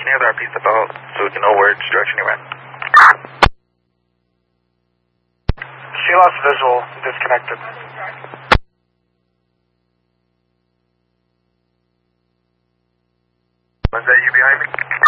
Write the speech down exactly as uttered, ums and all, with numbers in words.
can you have the R P step out so we can know which direction you went? She lost visual, disconnected. Was that you behind me?